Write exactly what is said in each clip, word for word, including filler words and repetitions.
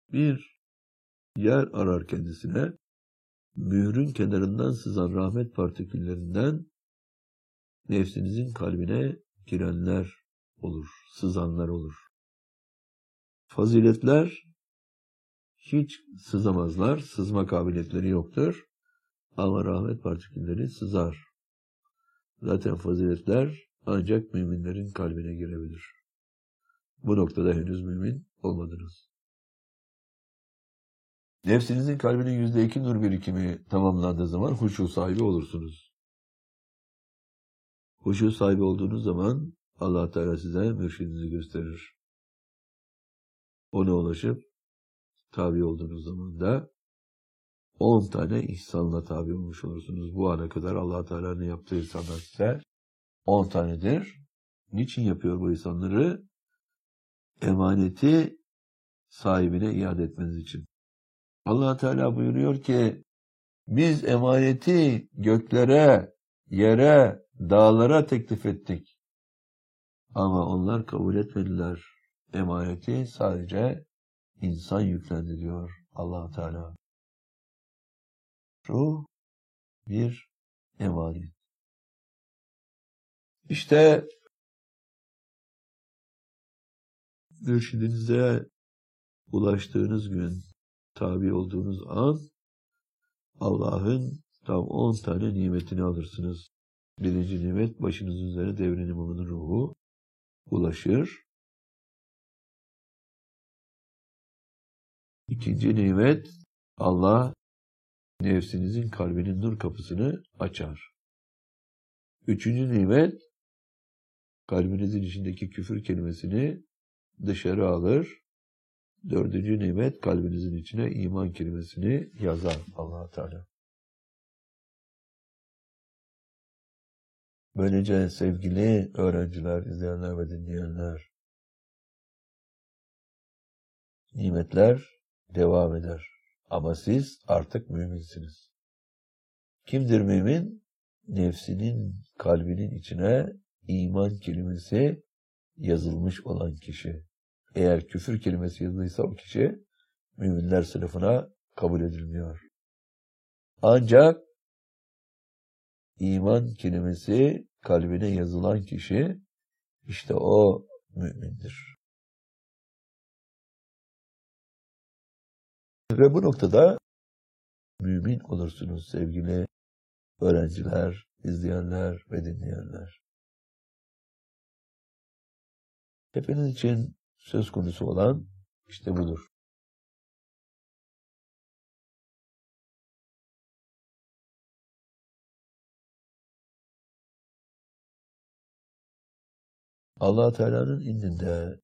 bir yer arar kendisine. Mührün kenarından sızan rahmet partiküllerinden nefsinizin kalbine girenler olur, sızanlar olur. Faziletler hiç sızamazlar, sızma kabiliyetleri yoktur. Ama rahmet partikülleri sızar. Zaten faziletler ancak müminlerin kalbine girebilir. Bu noktada henüz mümin olmadınız. Nefsinizin kalbinin yüzde iki nur birikimi tamamlandığı zaman huşu sahibi olursunuz. Huşu sahibi olduğunuz zaman Allah Teala size mürşidinizi gösterir. Ona ulaşıp tabi olduğunuz zaman da on tane ihsanla tabi olmuş olursunuz. Bu ana kadar Allah Teala'nın yaptığı ihsanlar size on tanedir. Niçin yapıyor bu ihsanları? Emaneti sahibine iade etmeniz için. Allah Teala buyuruyor ki, biz emaneti göklere, yere, dağlara teklif ettik. Ama onlar kabul etmediler. Emaneti sadece insan yüklendi diyor Allah Teala. Ruh bir emanet. İşte mürşidinize ulaştığınız gün, tabi olduğunuz an, Allah'ın tam on tane nimetini alırsınız. Birinci nimet, başınız üzerine devrin imamının ruhu ulaşır. İkinci nimet, Allah nefsinizin kalbinin nur kapısını açar. Üçüncü nimet, kalbinizin içindeki küfür kelimesini dışarı alır. Dördüncü nimet, kalbinizin içine iman kelimesini yazar Allah Teala. Böylece sevgili öğrenciler, izleyenler ve dinleyenler, nimetler devam eder. Ama siz artık müminsiniz. Kimdir mümin? Nefsinin, kalbinin içine iman kelimesi yazılmış olan kişi. Eğer küfür kelimesi yazılıysa o kişi müminler sınıfına kabul edilmiyor. Ancak iman kelimesi kalbine yazılan kişi, işte o mümindir. Ve bu noktada mümin olursunuz sevgili öğrenciler, izleyenler ve dinleyenler. Hepiniz için söz konusu olan işte budur. Allah Teala'nın indinde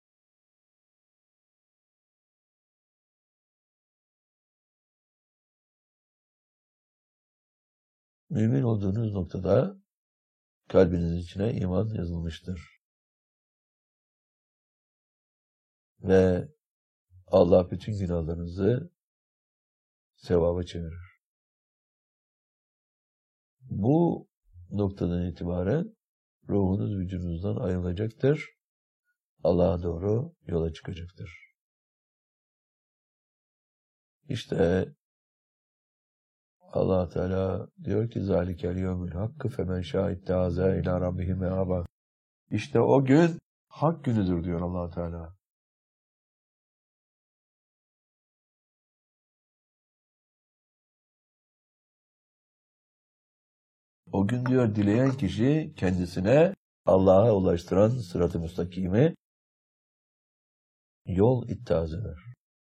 mümin olduğunuz noktada kalbinizin içine iman yazılmıştır. Ve Allah bütün günahlarınızı sevaba çevirir. Bu noktadan itibaren ruhunuz vücudunuzdan ayrılacaktır. Allah'a doğru yola çıkacaktır. İşte Allah Teala diyor ki zalikel yevmül hakkı femen şahit haza ila rabbihim me'aba. İşte o gün hak günüdür diyor Allah Teala. O gün diyor dileyen kişi kendisine Allah'a ulaştıran sırat-ı müstakime yol ittihaz eder.